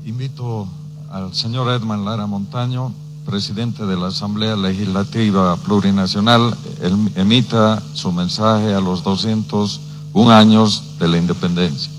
Invito al señor Edman Lara Montaño, presidente de la Asamblea Legislativa Plurinacional, emita su mensaje a los 201 años de la independencia.